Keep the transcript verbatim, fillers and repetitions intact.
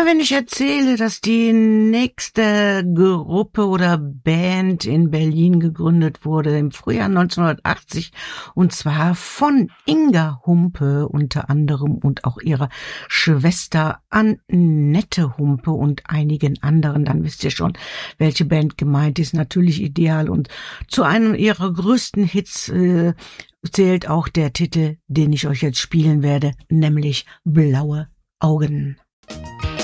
Ja, wenn ich erzähle, dass die nächste Gruppe oder Band in Berlin gegründet wurde im Frühjahr neunzehnhundertachtzig, und zwar von Inga Humpe unter anderem und auch ihrer Schwester Annette Humpe und einigen anderen, dann wisst ihr schon, welche Band gemeint ist. Natürlich Ideal, und zu einem ihrer größten Hits äh, zählt auch der Titel, den ich euch jetzt spielen werde, nämlich Blaue Augen.